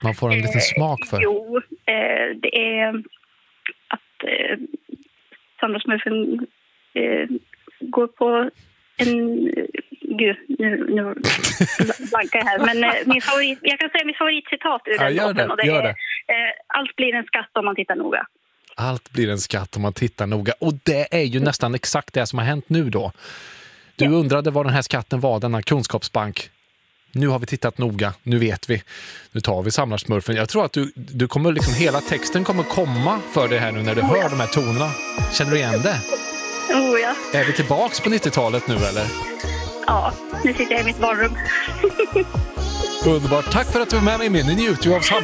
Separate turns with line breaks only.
Man får en liten smak för.
Jo, det är att Sandra-smurfen går på en... Gud, nu blankar jag här. Men jag kan säga min favoritcitat ur den låten. Och det är allt blir en skatt om man tittar noga.
Allt blir en skatt om man tittar noga. Och det är ju nästan exakt det som har hänt nu då. Du undrade vad den här skatten var, denna kunskapsbank. Nu har vi tittat noga, nu vet vi. Nu tar vi Samlarsmurfen. Jag tror att du kommer liksom, hela texten kommer komma för dig här nu när du hör de här tonerna. Känner du igen det?
Ja.
Är vi tillbaks på 90-talet nu eller?
Ja, nu sitter jag i mitt varrum.
Underbart. Tack för att du var med mig. Nu njuter jag av